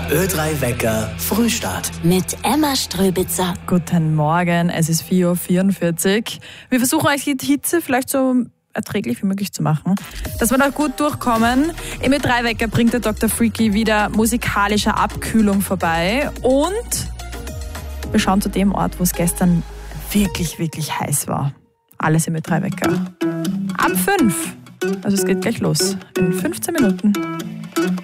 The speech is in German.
Ö3 Wecker Frühstart. Mit Emma Ströbitzer. Guten Morgen, es ist 4:44 Uhr. Wir versuchen euch die Hitze vielleicht so erträglich wie möglich zu machen, dass wir da gut durchkommen. Im Ö3 Wecker bringt der Dr. Freaky wieder musikalische Abkühlung vorbei und wir schauen zu dem Ort, wo es gestern wirklich, wirklich heiß war. Alles im Ö3 Wecker. Ab 5. Also es geht gleich los. In 15 Minuten.